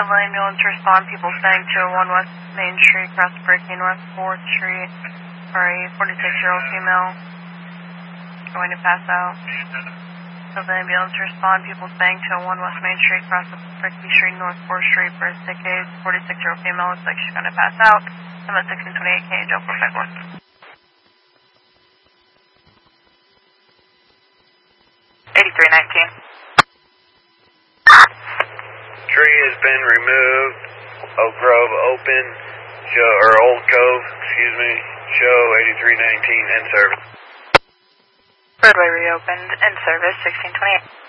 Civil ambulance respond. People staying 201 West Main Street, cross breaking West 4th Street for a 46-year-old female going to pass out. Civil ambulance respond. People staying 201 West Main Street, cross Brickby Street, North 4th Street for a sick case. 46-year-old female looks like she's going to pass out. I'm at 1628 K, Joe 451. 8319. Tree has been removed. Oak Grove open. Old Cove, show 8319 in service. Roadway reopened in service 1628.